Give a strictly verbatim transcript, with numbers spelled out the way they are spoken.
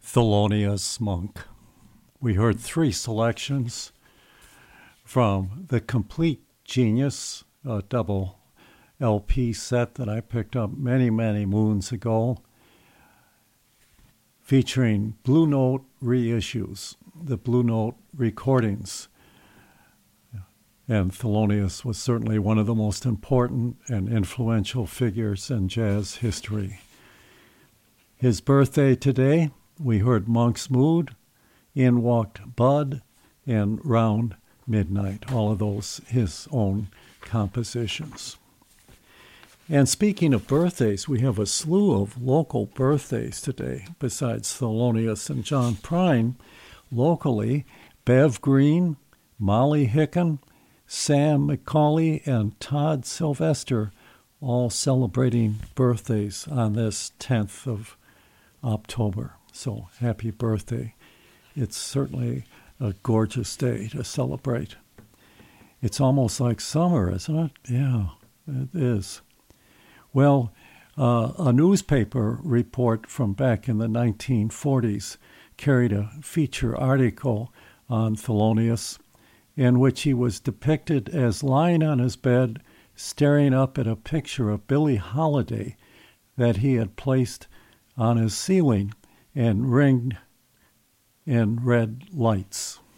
Thelonious Monk. We heard three selections from the Complete Genius, a double L P set that I picked up many, many moons ago, featuring Blue Note reissues, the Blue Note recordings. And Thelonious was certainly one of the most important and influential figures in jazz history. His birthday today, we heard Monk's Mood, In Walked Bud, and Round Midnight, all of those his own compositions. And speaking of birthdays, we have a slew of local birthdays today. Besides Thelonious and John Prine, locally, Bev Green, Molly Hicken, Sam McCauley, and Todd Sylvester, all celebrating birthdays on this tenth of October. So happy birthday. It's certainly a gorgeous day to celebrate. It's almost like summer, isn't it? Yeah, it is. Well, uh, a newspaper report from back in the nineteen forties carried a feature article on Thelonious in which he was depicted as lying on his bed, staring up at a picture of Billie Holiday that he had placed on his ceiling and ringed in red lights.